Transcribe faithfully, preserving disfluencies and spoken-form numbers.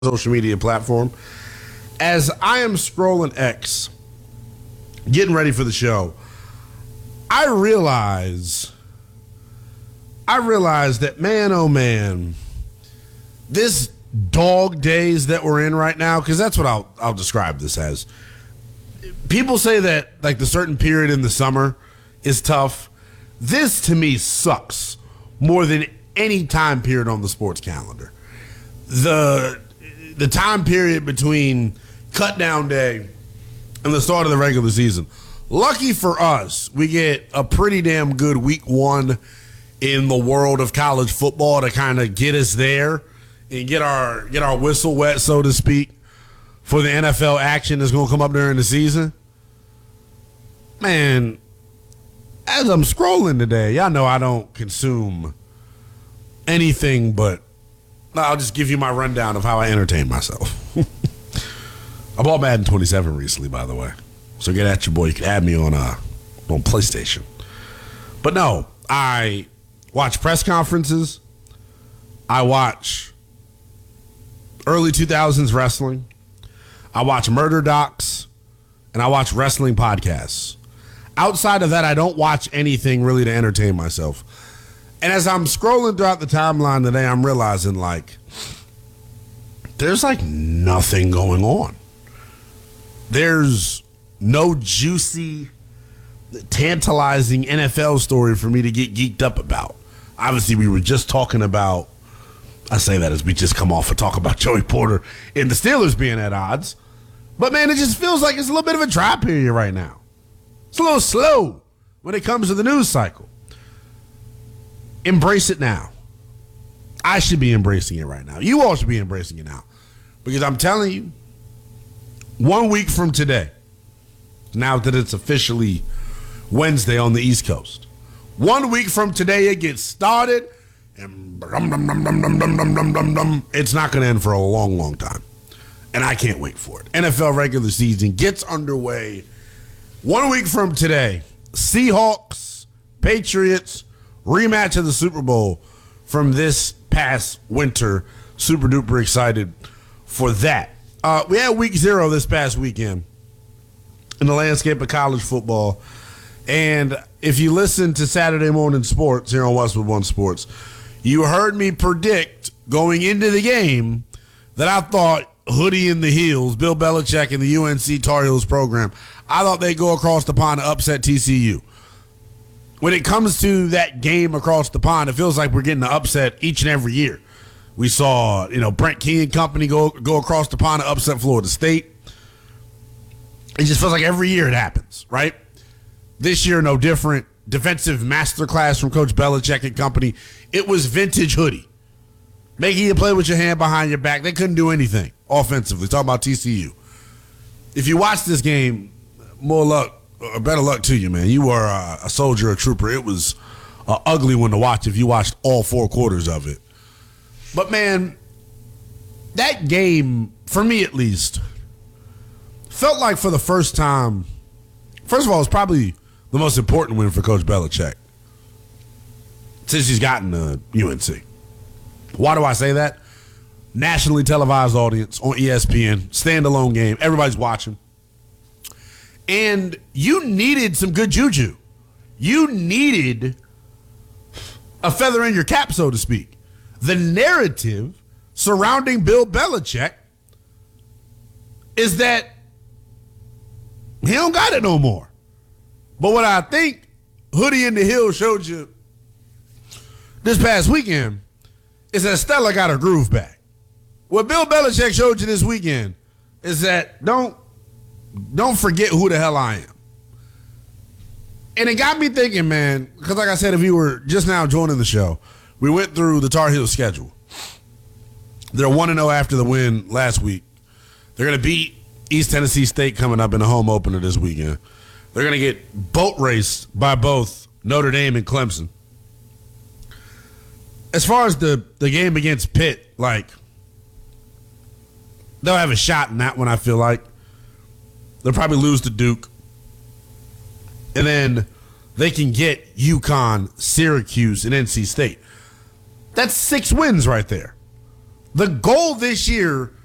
social media platform. As I am scrolling X, getting ready for the show, I realize, I realize that, man, oh man, this dog days that we're in right now, because that's what I'll I'll describe this as. People say that like the certain period in the summer is tough. This to me sucks more than any time period on the sports calendar. The the time period between cut down day and the start of the regular season. Lucky for us, we get a pretty damn good week one in the world of college football to kind of get us there and get our get our whistle wet, so to speak, for the N F L action that's going to come up during the season. Man, as I'm scrolling today, y'all know I don't consume anything but, I'll just give you my rundown of how I entertain myself. I bought Madden twenty-seven recently, by the way. So get at your boy. You can add me on uh, on PlayStation. But no, I watch press conferences. I watch early two thousands wrestling. I watch murder docs. And I watch wrestling podcasts. Outside of that, I don't watch anything really to entertain myself. And as I'm scrolling throughout the timeline today, I'm realizing, like, there's, like, nothing going on. There's no juicy, tantalizing N F L story for me to get geeked up about. Obviously, we were just talking about, I say that as we just come off and talk about Joey Porter and the Steelers being at odds. But, man, it just feels like it's a little bit of a dry period right now. It's a little slow when it comes to the news cycle. Embrace it now. I should be embracing it right now. You all should be embracing it now. Because I'm telling you, one week from today, now that it's officially Wednesday on the East Coast, one week from today it gets started, and it's not going to end for a long, long time. And I can't wait for it. N F L regular season gets underway one week from today. Seahawks, Patriots, rematch of the Super Bowl from this past winter. Super duper excited for that. Uh, we had week zero this past weekend in the landscape of college football. And if you listen to Saturday Morning Sports here on Westwood One Sports, you heard me predict going into the game that I thought Hoodie in the Heels, Bill Belichick and the U N C Tar Heels program, I thought they'd go across the pond to upset T C U. When it comes to that game across the pond, it feels like we're getting an upset each and every year. We saw, you know, Brent Key and company go go across the pond to upset Florida State. It just feels like every year it happens, right? This year, no different. Defensive masterclass from Coach Belichick and company. It was vintage Hoodie. Making you play with your hand behind your back. They couldn't do anything offensively. Talking about T C U. If you watch this game, more luck, or better luck to you, man. You were a, a soldier, a trooper. It was an ugly one to watch if you watched all four quarters of it. But, man, that game, for me at least, felt like for the first time, first of all, it's probably the most important win for Coach Belichick since he's gotten to U N C. Why do I say that? Nationally televised audience on E S P N, standalone game, everybody's watching. And you needed some good juju. You needed a feather in your cap, so to speak. The narrative surrounding Bill Belichick is that he don't got it no more. But what I think Hoodie in the Hill showed you this past weekend is that Stella got her groove back. What Bill Belichick showed you this weekend is that don't don't forget who the hell I am. And it got me thinking, man, because like I said, if you were just now joining the show, we went through the Tar Heels schedule. They're one and oh after the win last week. They're going to beat East Tennessee State coming up in the home opener this weekend. They're going to get boat raced by both Notre Dame and Clemson. As far as the, the game against Pitt, like, they'll have a shot in that one, I feel like. They'll probably lose to Duke. And then they can get UConn, Syracuse, and N C State. That's six wins right there. The goal this year